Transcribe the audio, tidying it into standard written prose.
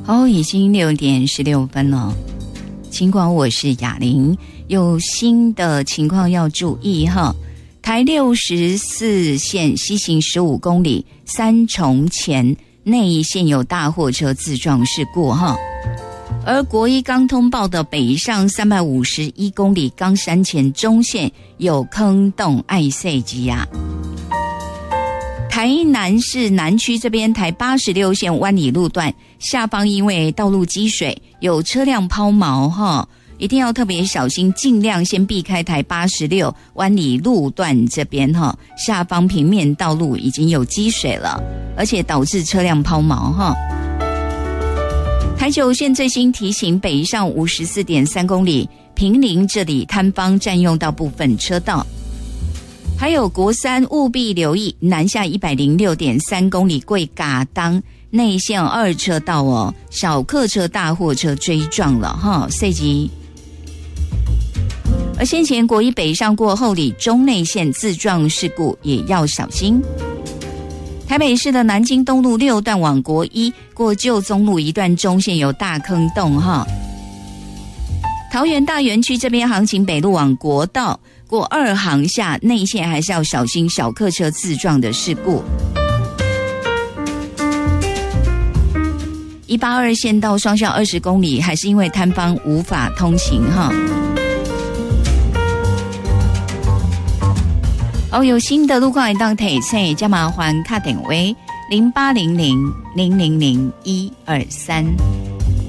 已经6点16分了。尽管我是雅玲，有新的情况要注意哈。台64线西行15公里三重前内线有大货车自撞事故哈。而国一刚通报的北上351公里冈山前中线有坑洞爱塞基啊。台南市南区这边台86线湾里路段下方因为道路积水有车辆抛锚哈，一定要特别小心，尽量先避开台86湾里路段这边哈，下方平面道路已经有积水了，而且导致车辆抛锚哈。台9线最新提醒，北上54.3公里平林这里摊方占用到部分车道。还有国三务必留意南下106.3公里贵嘎当内线2车道哦，小客车大货车追撞了哈，涉及。而先前国一北上过后里中内线自撞事故也要小心。台北市的南京东路6段往国一过旧宗路一段中线有大坑洞哈。桃园大园区这边行情北路往国道过2航下内线还是要小心小客车自撞的事故。182线道双向20公里还是因为摊方无法通行哈。有新的路况会当提醒，加麻烦打电话0800000123。